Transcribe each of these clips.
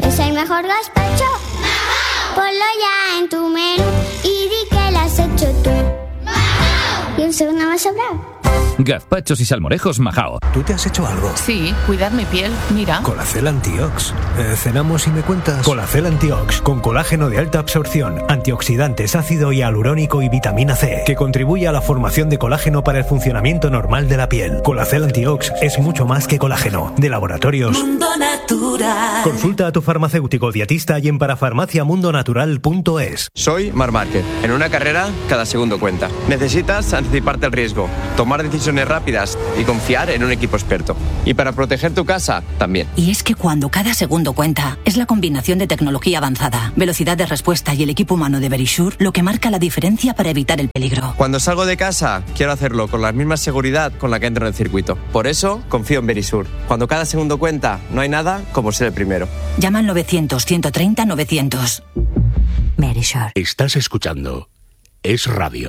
Es el mejor gazpacho. Ponlo ya en tu menú y di que lo has hecho tú. Y un segundo más sobrado. Gazpachos y salmorejos Majao. ¿Tú te has hecho algo? Sí, cuidar mi piel, mira. Colacel Antiox. Cenamos y me cuentas. Colacel Antiox, con colágeno de alta absorción, antioxidantes, ácido hialurónico y vitamina C, que contribuye a la formación de colágeno para el funcionamiento normal de la piel. Colacel Antiox es mucho más que colágeno. De Laboratorios Mundo Natural. Consulta a tu farmacéutico dietista y en parafarmaciamundonatural.es. Soy Marc Márquez. En una carrera, cada segundo cuenta. Necesitas anticiparte al riesgo, tomar decisiones rápidas y confiar en un equipo experto. Y para proteger tu casa, también. Y es que cuando cada segundo cuenta, es la combinación de tecnología avanzada, velocidad de respuesta y el equipo humano de Verisure lo que marca la diferencia para evitar el peligro. Cuando salgo de casa, quiero hacerlo con la misma seguridad con la que entro en el circuito. Por eso, confío en Verisure. Cuando cada segundo cuenta, no hay nada como ser el primero. Llama al 900-130-900. Verisure. Estás escuchando Es Radio.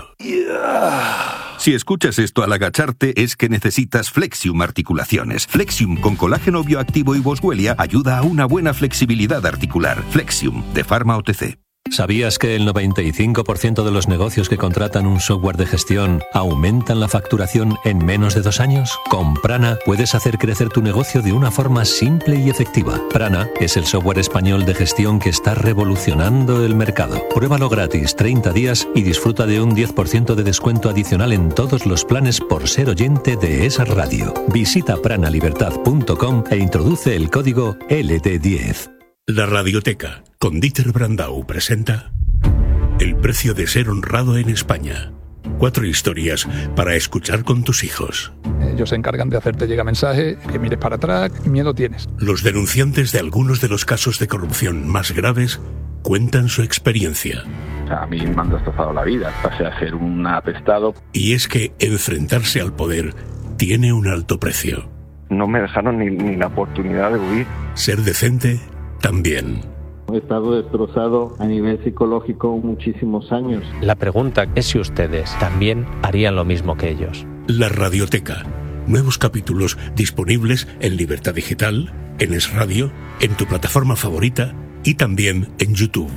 Si escuchas esto al agacharte es que necesitas Flexium Articulaciones. Flexium con colágeno bioactivo y boswellia ayuda a una buena flexibilidad articular. Flexium, de Pharma OTC. ¿Sabías que el 95% de los negocios que contratan un software de gestión aumentan la facturación en menos de 2 años? Con Prana puedes hacer crecer tu negocio de una forma simple y efectiva. Prana es el software español de gestión que está revolucionando el mercado. Pruébalo gratis 30 días y disfruta de un 10% de descuento adicional en todos los planes por ser oyente de esa radio. Visita pranalibertad.com e introduce el código LD10. La Radioteca, con Dieter Brandau, presenta El precio de ser honrado en España. 4 historias para escuchar con tus hijos. Ellos se encargan de hacerte llegar mensaje, que mires para atrás, miedo tienes. Los denunciantes de algunos de los casos de corrupción más graves cuentan su experiencia. A mí me han destrozado la vida, pasé a ser un apestado. Y es que enfrentarse al poder tiene un alto precio. No me dejaron ni la oportunidad de huir. Ser decente también. He estado destrozado a nivel psicológico muchísimos años. La pregunta es si ustedes también harían lo mismo que ellos. La Radioteca. Nuevos capítulos disponibles en Libertad Digital, en Es Radio, en tu plataforma favorita y también en YouTube.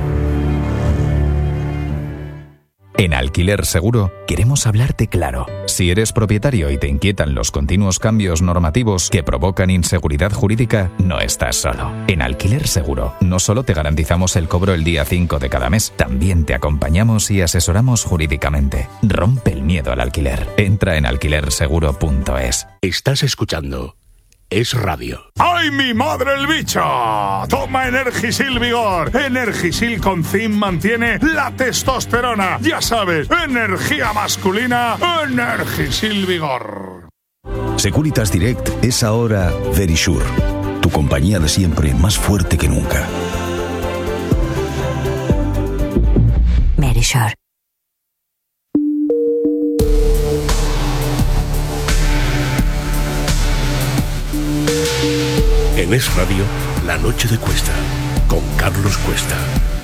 En Alquiler Seguro queremos hablarte claro. Si eres propietario y te inquietan los continuos cambios normativos que provocan inseguridad jurídica, no estás solo. En Alquiler Seguro no solo te garantizamos el cobro el día 5 de cada mes, también te acompañamos y asesoramos jurídicamente. Rompe el miedo al alquiler. Entra en alquilerseguro.es. Estás escuchando Es Radio. ¡Ay, mi madre el bicho! Toma Energisil Vigor. Energisil con zinc mantiene la testosterona. Ya sabes, energía masculina, Energisil Vigor. Securitas Direct es ahora Verisure, tu compañía de siempre más fuerte que nunca. Verisure. En Es Radio, La Noche de Cuesta, con Carlos Cuesta.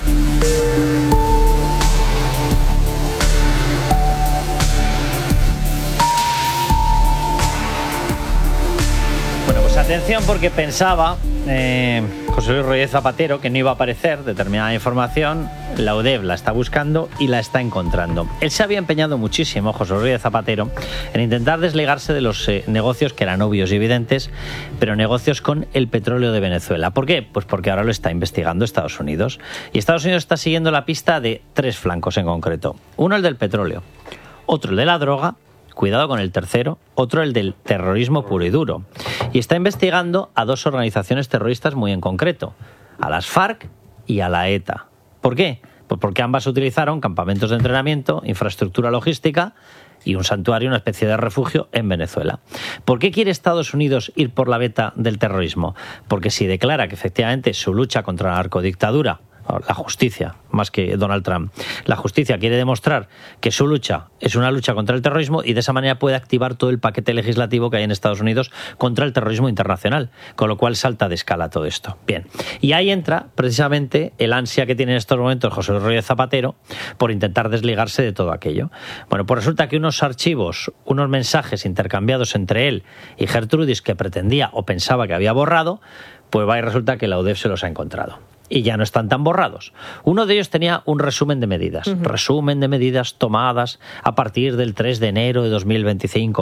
Bueno, pues atención porque pensaba José Luis Rodríguez Zapatero que no iba a aparecer determinada información. La UDEV la está buscando y la está encontrando. Él se había empeñado muchísimo, José Luis Rodríguez Zapatero, en intentar desligarse de los negocios que eran obvios y evidentes, pero negocios con el petróleo de Venezuela. ¿Por qué? Pues porque ahora lo está investigando Estados Unidos. Y Estados Unidos está siguiendo la pista de 3 flancos en concreto. Uno, el del petróleo. Otro, el de la droga. Cuidado con el tercero, otro el del terrorismo puro y duro. Y está investigando a 2 organizaciones terroristas muy en concreto, a las FARC y a la ETA. ¿Por qué? Pues porque ambas utilizaron campamentos de entrenamiento, infraestructura logística y un santuario, una especie de refugio en Venezuela. ¿Por qué quiere Estados Unidos ir por la veta del terrorismo? Porque si declara que efectivamente su lucha contra la narcodictadura, la justicia, más que Donald Trump, la justicia quiere demostrar que su lucha es una lucha contra el terrorismo y de esa manera puede activar todo el paquete legislativo que hay en Estados Unidos contra el terrorismo internacional, con lo cual salta de escala todo esto. Bien, y ahí entra precisamente el ansia que tiene en estos momentos José Luis Rodríguez Zapatero por intentar desligarse de todo aquello. Bueno, pues resulta que unos archivos, unos mensajes intercambiados entre él y Gertrudis que pretendía o pensaba que había borrado, pues va y resulta que la UDEF se los ha encontrado. Y ya no están tan borrados. Uno de ellos tenía un resumen de medidas. Resumen de medidas tomadas a partir del 3 de enero de 2025,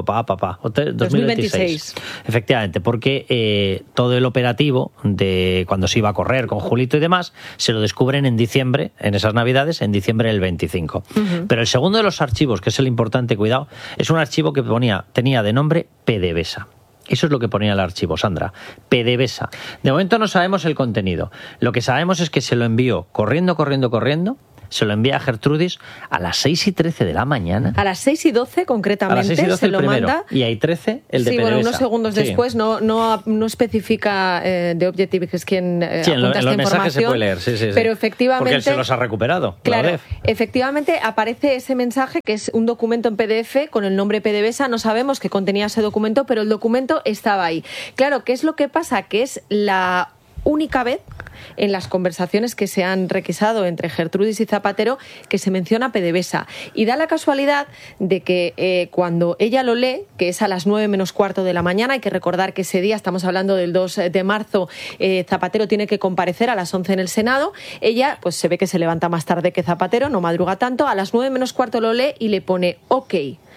2026. Efectivamente, porque todo el operativo de cuando se iba a correr con Julito y demás, se lo descubren en diciembre, en esas navidades, en diciembre del 25. Pero el segundo de los archivos, que es el importante, cuidado, es un archivo que tenía de nombre PDVSA. Eso es lo que ponía el archivo, Sandra. PDVSA. De momento no sabemos el contenido. Lo que sabemos es que se lo envió corriendo. Se lo envía a Gertrudis a las 6:13 de la mañana. A las 6:12 concretamente. A las 6:12 se el lo primero, manda. y hay 13 el de PDVSA. Bueno, unos segundos después no especifica de Objective, que es quien apunta esta información. En los mensajes se puede leer, sí. Pero efectivamente... Porque él se los ha recuperado. Claro, efectivamente aparece ese mensaje, que es un documento en PDF con el nombre PDVSA. No sabemos qué contenía ese documento, pero el documento estaba ahí. Claro, ¿qué es lo que pasa? Que es la única vez en las conversaciones que se han requisado entre Gertrudis y Zapatero que se menciona PDVSA. Y da la casualidad de que cuando ella lo lee, que es a las 9:15 de la mañana, hay que recordar que ese día, estamos hablando del 2 de marzo, Zapatero tiene que comparecer a las 11 en el Senado. Ella, pues se ve que se levanta más tarde que Zapatero, no madruga tanto, a las 9:15 lo lee y le pone OK.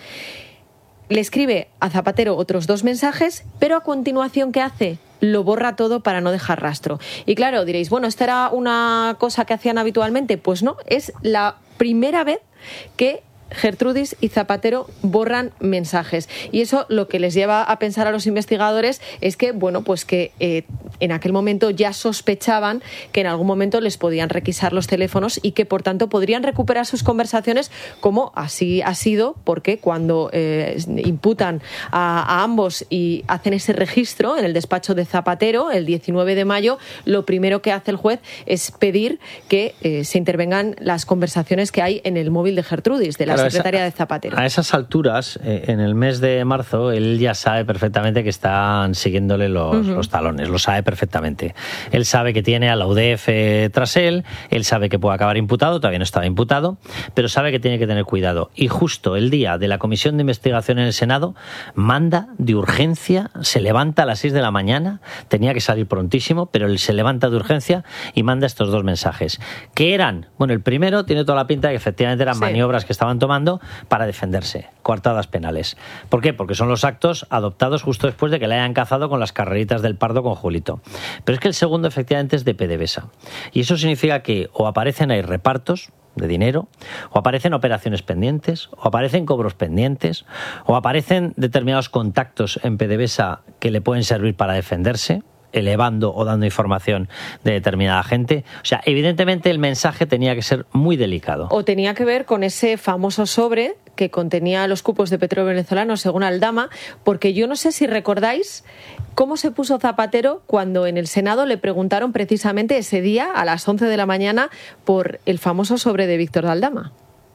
Le escribe a Zapatero otros 2 mensajes, pero a continuación, ¿qué hace? Lo borra todo para no dejar rastro. Y claro, diréis, bueno, ¿esta era una cosa que hacían habitualmente? Pues no, es la primera vez que Gertrudis y Zapatero borran mensajes. Y eso lo que les lleva a pensar a los investigadores es que, bueno, pues que en aquel momento ya sospechaban que en algún momento les podían requisar los teléfonos y que, por tanto, podrían recuperar sus conversaciones, como así ha sido, porque cuando imputan a ambos y hacen ese registro en el despacho de Zapatero el 19 de mayo, lo primero que hace el juez es pedir que se intervengan las conversaciones que hay en el móvil de Gertrudis, de la secretaria de Zapatero. A esas alturas, en el mes de marzo, él ya sabe perfectamente que están siguiéndole los talones, lo sabe perfectamente. Él sabe que tiene a la UDEF tras él sabe que puede acabar imputado, todavía no estaba imputado, pero sabe que tiene que tener cuidado. Y justo el día de la comisión de investigación en el Senado, manda de urgencia, se levanta a las 6 de la mañana, tenía que salir prontísimo, pero él se levanta de urgencia y manda estos 2 mensajes. ¿Qué eran? Bueno, el primero tiene toda la pinta de que efectivamente eran maniobras que estaban tomando para defenderse, coartadas penales. ¿Por qué? Porque son los actos adoptados justo después de que le hayan cazado con las carreritas del Pardo con Julito. Pero es que el segundo efectivamente es de PDVSA. Y eso significa que o aparecen ahí repartos de dinero, o aparecen operaciones pendientes, o aparecen cobros pendientes, o aparecen determinados contactos en PDVSA que le pueden servir para defenderse, elevando o dando información de determinada gente. O sea, evidentemente el mensaje tenía que ser muy delicado. O tenía que ver con ese famoso sobre que contenía los cupos de petróleo venezolano, según Aldama, porque yo no sé si recordáis cómo se puso Zapatero cuando en el Senado le preguntaron precisamente ese día, a las 11 de la mañana, por el famoso sobre de Víctor de Aldama.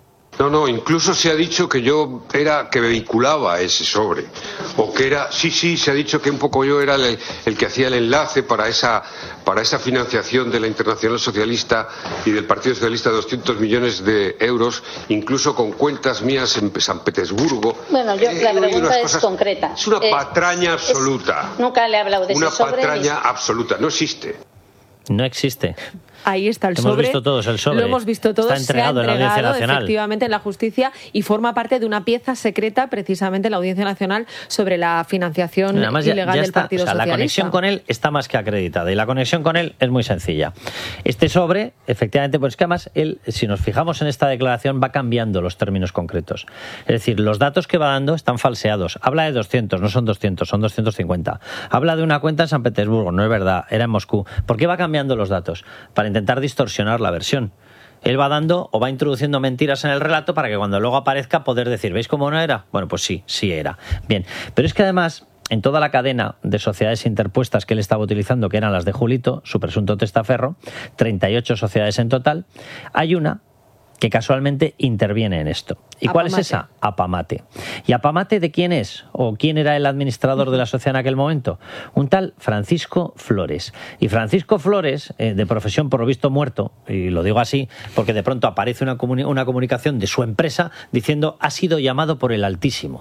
No, incluso se ha dicho que yo era que vehiculaba ese sobre, o que era, sí, se ha dicho que un poco yo era el que hacía el enlace para esa financiación de la Internacional Socialista y del Partido Socialista de 200 millones de euros, incluso con cuentas mías en San Petersburgo. Bueno, la pregunta es concreta. Es una patraña absoluta. Nunca le he hablado de ese sobre. Una patraña absoluta, no existe. No existe. Ahí está el sobre. Hemos visto todos el sobre. Lo hemos visto todos. Está entregado en la Audiencia Nacional. Efectivamente en la justicia y forma parte de una pieza secreta precisamente en la Audiencia Nacional sobre la financiación ilegal del Partido Socialista. La conexión con él está más que acreditada y la conexión con él es muy sencilla. Este sobre, efectivamente, pues que además él, si nos fijamos en esta declaración, va cambiando los términos concretos. Es decir, los datos que va dando están falseados. Habla de 200, no son 200, son 250. Habla de una cuenta en San Petersburgo, no es verdad, era en Moscú. ¿Por qué va cambiando los datos? Para intentar distorsionar la versión. Él va dando o va introduciendo mentiras en el relato para que cuando luego aparezca poder decir, ¿veis cómo no era? Bueno, pues sí era. Bien, pero es que además en toda la cadena de sociedades interpuestas que él estaba utilizando, que eran las de Julito, su presunto testaferro, 38 sociedades en total, hay una que casualmente interviene en esto. ¿Y cuál es esa? Apamate. ¿Y Apamate de quién es? ¿O quién era el administrador de la sociedad en aquel momento? Un tal Francisco Flores. Y Francisco Flores, de profesión por lo visto muerto, y lo digo así porque de pronto aparece una comunicación de su empresa diciendo ha sido llamado por el Altísimo.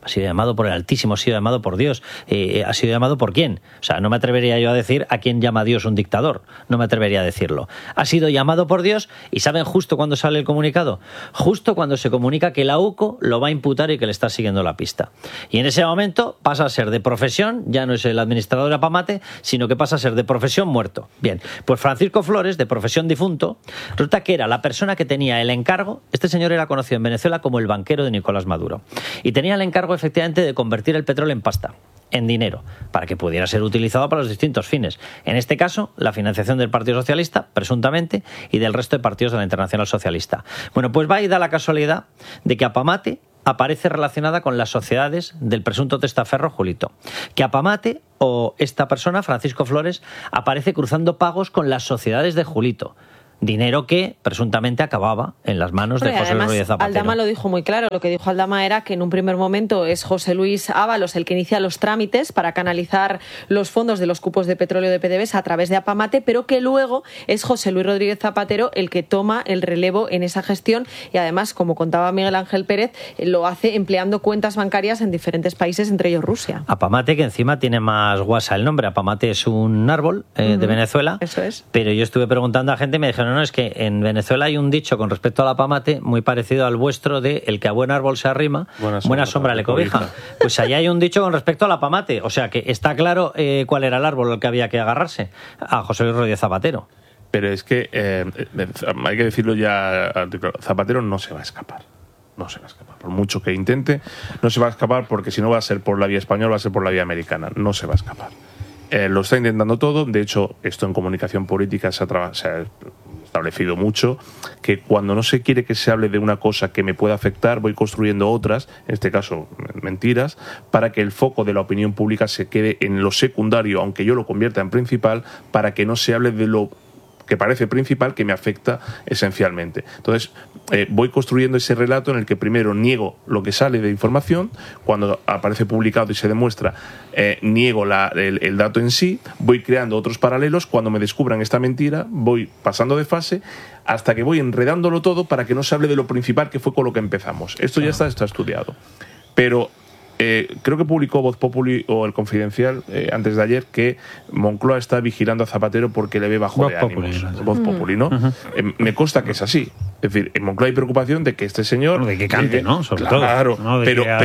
Ha sido llamado por el Altísimo, ha sido llamado por Dios. ¿Ha sido llamado por quién? O sea, no me atrevería yo a decir a quién llama Dios un dictador. No me atrevería a decirlo. Ha sido llamado por Dios y ¿saben justo cuándo sale el comunicado? Justo cuando se comunica que la UCO lo va a imputar y que le está siguiendo la pista. Y en ese momento pasa a ser de profesión, ya no es el administrador de Apamate, sino que pasa a ser de profesión muerto. Bien, pues Francisco Flores, de profesión difunto, resulta que era la persona que tenía el encargo. Este señor era conocido en Venezuela como el banquero de Nicolás Maduro. Y tenía el encargo efectivamente de convertir el petróleo en pasta, en dinero, para que pudiera ser utilizado para los distintos fines. En este caso, la financiación del Partido Socialista, presuntamente, y del resto de partidos de la Internacional Socialista. Bueno, pues va y da la casualidad de que Apamate aparece relacionada con las sociedades del presunto testaferro Julito. Que Apamate, o esta persona, Francisco Flores, aparece cruzando pagos con las sociedades de Julito. Dinero que presuntamente acababa en las manos de José Luis Rodríguez Zapatero. Aldama lo dijo muy claro. Lo que dijo Aldama era que en un primer momento es José Luis Ábalos el que inicia los trámites para canalizar los fondos de los cupos de petróleo de PDVSA a través de Apamate, pero que luego es José Luis Rodríguez Zapatero el que toma el relevo en esa gestión y además, como contaba Miguel Ángel Pérez, lo hace empleando cuentas bancarias en diferentes países, entre ellos Rusia. Apamate, que encima tiene más guasa el nombre. Apamate es un árbol de Venezuela. Eso es. Pero yo estuve preguntando a gente y me dijeron, no, es que en Venezuela hay un dicho con respecto al Apamate muy parecido al vuestro de el que a buen árbol se arrima, buena sombra le cobija. Pues allá hay un dicho con respecto al Apamate, o sea que está claro cuál era el árbol al que había que agarrarse, a José Luis Rodríguez Zapatero. Pero es que hay que decirlo ya, Zapatero no se va a escapar. No se va a escapar. Por mucho que intente, no se va a escapar porque si no va a ser por la vía española, va a ser por la vía americana. No se va a escapar. Lo está intentando todo. De hecho, esto en comunicación política se ha establecido mucho, que cuando no se quiere que se hable de una cosa que me pueda afectar, voy construyendo otras, en este caso mentiras, para que el foco de la opinión pública se quede en lo secundario, aunque yo lo convierta en principal, para que no se hable de lo que parece principal, que me afecta esencialmente. Entonces, voy construyendo ese relato en el que primero niego lo que sale de información, cuando aparece publicado y se demuestra, niego el dato en sí, voy creando otros paralelos, cuando me descubran esta mentira, voy pasando de fase, hasta que voy enredándolo todo para que no se hable de lo principal, que fue con lo que empezamos. Esto ya está estudiado. Pero creo que publicó Voz Populi o El Confidencial antes de ayer que Moncloa está vigilando a Zapatero porque le ve bajo de ánimos. Voz Populi, ¿no? Me consta que es así. Es decir, en Moncloa hay preocupación de que este señor... de que cante, ¿no? Sobre todo. Claro, no de pero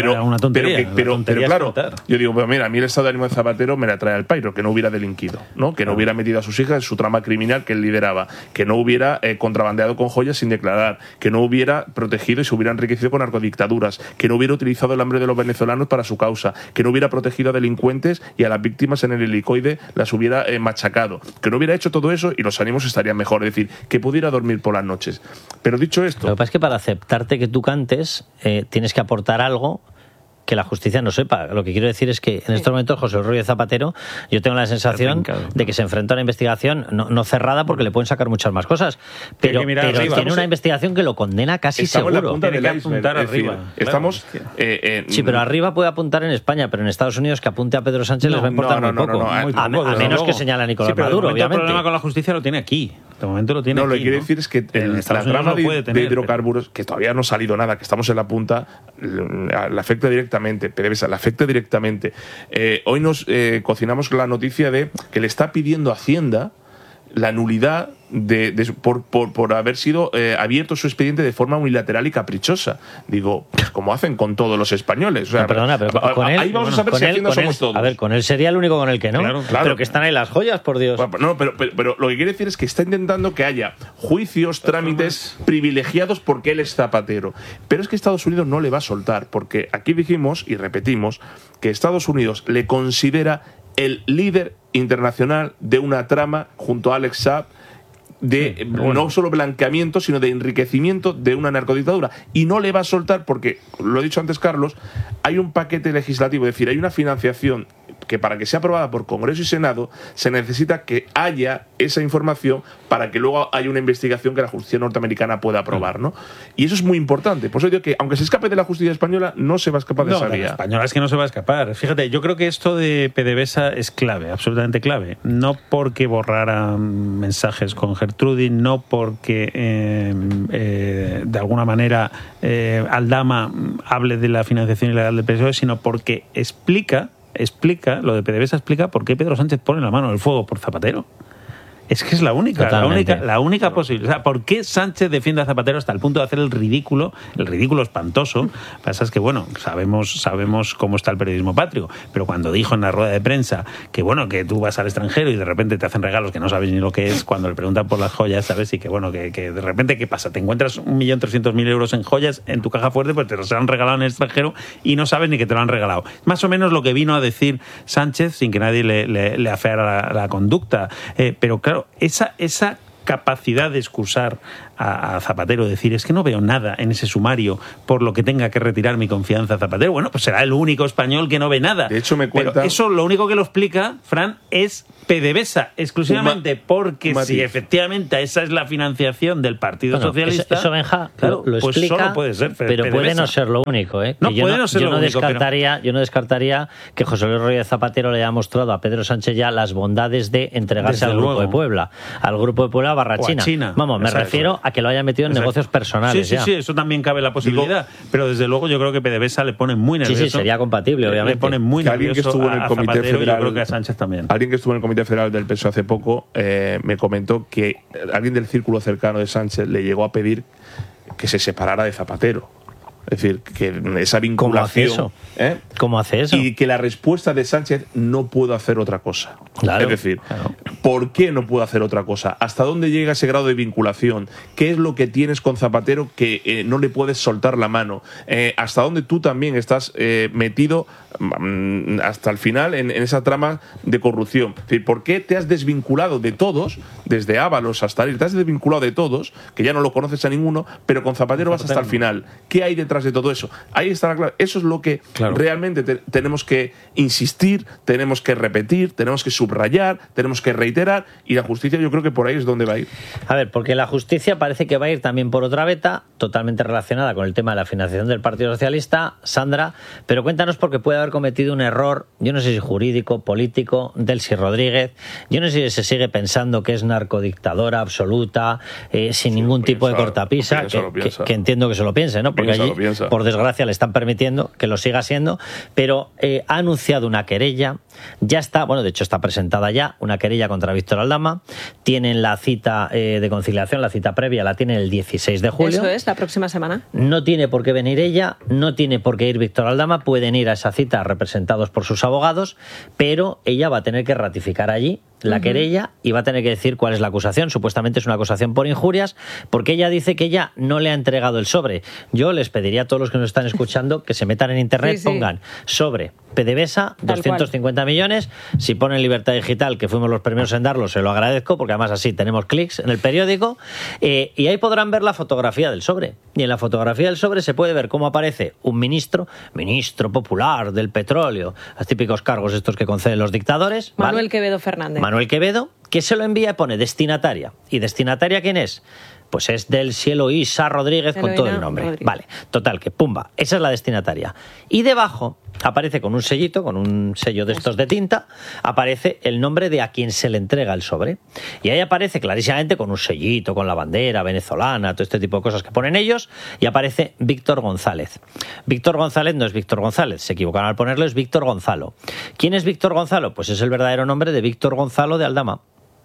claro, cantar. yo digo, pero mira, a mí el estado de ánimo de Zapatero me la trae al pairo, que no hubiera delinquido, ¿no? Que no hubiera metido a sus hijas en su trama criminal que él lideraba, que no hubiera contrabandeado con joyas sin declarar, que no hubiera protegido y se hubiera enriquecido con narcodictaduras, que no hubiera utilizado el hambre de los venezolanos para su causa, que no hubiera protegido a delincuentes y a las víctimas en el helicoide las hubiera machacado, que no hubiera hecho todo eso y los ánimos estarían mejor, es decir, que pudiera dormir por las noches. Pero dicho esto... Lo que pasa es que para aceptarte que tú cantes tienes que aportar algo que la justicia no sepa. Lo que quiero decir es que en estos momentos José Rodríguez Zapatero, yo tengo la sensación de que se enfrenta a una investigación no cerrada porque le pueden sacar muchas más cosas, pero tiene una investigación que lo condena casi seguro. En la punta tiene que apuntar arriba. Estamos... sí, pero arriba puede apuntar en España, pero en Estados Unidos que apunte a Pedro Sánchez les va a importar muy poco. A menos que señale a Nicolás Maduro, obviamente. El problema con la justicia lo tiene aquí. De momento lo tiene aquí. Lo que quiere decir es que la trama de hidrocarburos, que todavía no ha salido nada, que estamos en la punta, le afecta directamente. PDVSA, le afecta directamente. Hoy nos cocinamos la noticia de que le está pidiendo a Hacienda la nulidad por haber sido abierto su expediente de forma unilateral y caprichosa. Digo, pues como hacen con todos los españoles. O sea, perdona, pero con él, ahí vamos a saber si Hacienda somos todos. A ver, con él sería el único con el que no. Claro. Pero que están ahí las joyas, por Dios. No, pero lo que quiere decir es que está intentando que haya juicios, trámites privilegiados porque él es Zapatero. Pero es que Estados Unidos no le va a soltar, porque aquí dijimos y repetimos que Estados Unidos le considera el líder internacional de una trama junto a Alex Saab no solo blanqueamiento, sino de enriquecimiento de una narcodictadura. Y no le va a soltar porque, lo ha dicho antes Carlos, hay un paquete legislativo, es decir, hay una financiación que para que sea aprobada por Congreso y Senado se necesita que haya esa información para que luego haya una investigación que la justicia norteamericana pueda aprobar, ¿no? Y eso es muy importante. Por eso digo que aunque se escape de la justicia española, no se va a escapar de esa vía. La española es que no se va a escapar. Fíjate, yo creo que esto de PDVSA es clave, absolutamente clave. No porque borrara mensajes con Gertrudis, no porque de alguna manera Aldama hable de la financiación ilegal del PSOE, sino porque explica, lo de PDVSA explica por qué Pedro Sánchez pone la mano en el fuego por Zapatero. Es que es la única posibilidad. O sea, ¿por qué Sánchez defiende a Zapatero hasta el punto de hacer el ridículo espantoso? Pasa es que, bueno, sabemos cómo está el periodismo patrio, pero cuando dijo en la rueda de prensa que, bueno, que tú vas al extranjero y de repente te hacen regalos que no sabes ni lo que es, cuando le preguntan por las joyas, ¿sabes? Y que, bueno, que de repente, ¿qué pasa? Te encuentras 1.300.000 euros en joyas en tu caja fuerte, pues te los han regalado en el extranjero y no sabes ni que te lo han regalado. Más o menos lo que vino a decir Sánchez, sin que nadie le afeara la conducta. Pero claro, esa capacidad de excusar a Zapatero, decir, es que no veo nada en ese sumario por lo que tenga que retirar mi confianza a Zapatero. Bueno, pues será el único español que no ve nada. De hecho, me cuenta... Pero eso lo único que lo explica, Fran, es PDVSA, exclusivamente porque si efectivamente esa es la financiación del Partido Socialista... Eso, Benja, claro, lo pues explica, solo puede ser pero PDVSA. puede no ser lo único. Yo no descartaría que José Luis Rodríguez Zapatero le haya mostrado a Pedro Sánchez ya las bondades de entregarse al Grupo de Puebla. Al Grupo de Puebla barra China. Vamos, me refiero a que lo haya metido en negocios personales. Sí, eso también cabe la posibilidad. Pero desde luego yo creo que PDVSA le pone muy nervioso. Sí, sería compatible, obviamente. Le pone muy nervioso alguien que estuvo en el Comité Zapatero, Federal, yo creo que a Sánchez también. Alguien que estuvo en el Comité Federal del PSOE hace poco me comentó que alguien del círculo cercano de Sánchez le llegó a pedir que se separara de Zapatero. Es decir, que esa vinculación... ¿Cómo hace eso? Y que la respuesta de Sánchez, no puedo hacer otra cosa. Claro, es decir, ¿por qué no puedo hacer otra cosa? ¿Hasta dónde llega ese grado de vinculación? ¿Qué es lo que tienes con Zapatero que no le puedes soltar la mano? ¿Hasta dónde tú también estás metido hasta el final en esa trama de corrupción? Es decir, ¿por qué te has desvinculado de todos, desde Ábalos hasta él, te has desvinculado de todos, que ya no lo conoces a ninguno, pero con Zapatero vas hasta el final? ¿Qué hay detrás de todo eso? Ahí está la clave. Eso es lo que realmente tenemos que insistir, tenemos que repetir, tenemos que subrayar, tenemos que reiterar, y la justicia yo creo que por ahí es donde va a ir. A ver, porque la justicia parece que va a ir también por otra veta, totalmente relacionada con el tema de la financiación del Partido Socialista, Sandra, pero cuéntanos, porque puede haber cometido un error, yo no sé si jurídico, político, Delcy Rodríguez, yo no sé si se sigue pensando que es narcodictadora absoluta, sin ningún tipo de cortapisa, que entiendo que se lo piense, ¿no? Porque allí, por desgracia, le están permitiendo que lo siga siendo, pero ha anunciado una querella, ya está, bueno, de hecho está presentada ya, una querella contra Víctor Aldama, tienen la cita de conciliación, la cita previa la tienen el 16 de julio. Eso es, la próxima semana. No tiene por qué venir ella, no tiene por qué ir Víctor Aldama, pueden ir a esa cita representados por sus abogados, pero ella va a tener que ratificar allí la querella y va a tener que decir cuál es la acusación. Supuestamente es una acusación por injurias, porque ella dice que ella no le ha entregado el sobre. Yo les pediría a todos los que nos están escuchando que se metan en internet, pongan sobre PDVSA, 250 millones, si ponen Libertad Digital, que fuimos los primeros en darlo, se lo agradezco, porque además así tenemos clics en el periódico, y ahí podrán ver la fotografía del sobre. Y en la fotografía del sobre se puede ver cómo aparece un ministro popular del petróleo, los típicos cargos estos que conceden los dictadores. Manuel Quevedo Fernández. Manuel Quevedo, que se lo envía y pone destinataria. ¿Y destinataria quién es? Pues es del Cielo Isa Rodríguez, con todo el nombre. Rodríguez. Vale, total, que pumba, esa es la destinataria. Y debajo aparece con un sellito, con un sello de estos de tinta, aparece el nombre de a quien se le entrega el sobre. Y ahí aparece clarísimamente con un sellito, con la bandera venezolana, todo este tipo de cosas que ponen ellos, y aparece Víctor González. Víctor González no es Víctor González, se equivocaron al ponerlo, es Víctor Gonzalo. ¿Quién es Víctor Gonzalo? Pues es el verdadero nombre de Víctor Gonzalo de Aldama.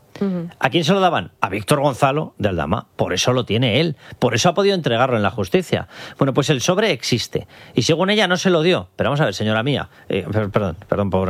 ¿A quién se lo daban? A Víctor Gonzalo de Aldama. Por eso lo tiene él. Por eso ha podido entregarlo en la justicia. Bueno, pues el sobre existe. Y según ella no se lo dio. Pero vamos a ver, señora mía. Perdón por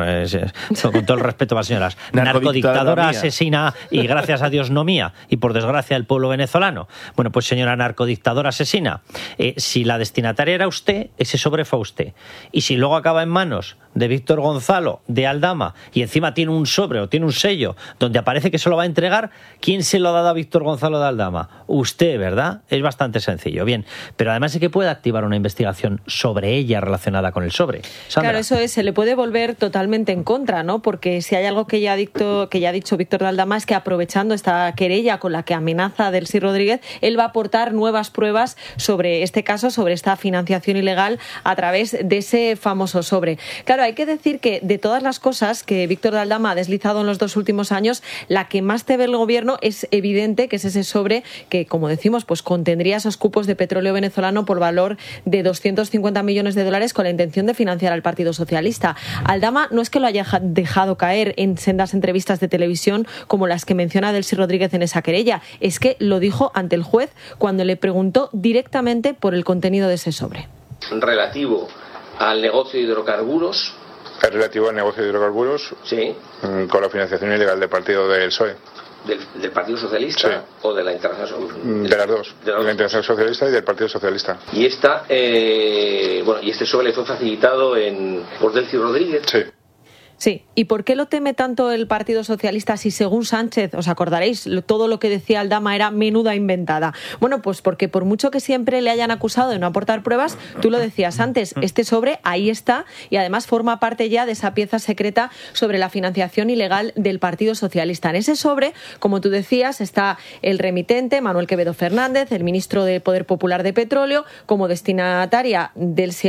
con todo el respeto a las señoras. Narcodictadora asesina y gracias a Dios no mía. Y por desgracia el pueblo venezolano. Bueno, pues señora narcodictadora asesina. Si la destinataria era usted, ese sobre fue a usted. Y si luego acaba en manos de Víctor Gonzalo de Aldama y encima tiene un sobre o tiene un sello donde aparece que se lo lo va a entregar? ¿Quién se lo ha dado a Víctor Gonzalo de Aldama? Usted, ¿verdad? Es bastante sencillo. Bien, pero además es que puede activar una investigación sobre ella relacionada con el sobre. Sandra. Claro, eso es, se le puede volver totalmente en contra, ¿no? Porque si hay algo que ya ha dicho Víctor de Aldama es que aprovechando esta querella con la que amenaza a Delcy Rodríguez, él va a aportar nuevas pruebas sobre este caso, sobre esta financiación ilegal a través de ese famoso sobre. Claro, hay que decir que de todas las cosas que Víctor de Aldama ha deslizado en los 2 últimos años, la que más te ve el gobierno es evidente que es ese sobre que, como decimos, pues contendría esos cupos de petróleo venezolano por valor de 250 millones de dólares con la intención de financiar al Partido Socialista. Aldama no es que lo haya dejado caer en sendas entrevistas de televisión como las que menciona Delcy Rodríguez en esa querella, es que lo dijo ante el juez cuando le preguntó directamente por el contenido de ese sobre. Relativo al negocio de hidrocarburos. ¿Es relativo al negocio de hidrocarburos? Sí. Con la financiación ilegal del partido del PSOE. ¿Del Partido Socialista? Sí. ¿O de la Internacional? De las dos. De la Internacional Socialista y del Partido Socialista. Y y este sobre le fue facilitado por Delcy Rodríguez. Sí. Sí, ¿y por qué lo teme tanto el Partido Socialista si, según Sánchez, os acordaréis, todo lo que decía Aldama era menuda inventada? Bueno, pues porque por mucho que siempre le hayan acusado de no aportar pruebas, tú lo decías antes, este sobre ahí está y además forma parte ya de esa pieza secreta sobre la financiación ilegal del Partido Socialista. En ese sobre, como tú decías, está el remitente, Manuel Quevedo Fernández, el ministro de Poder Popular de Petróleo, como destinataria Delcy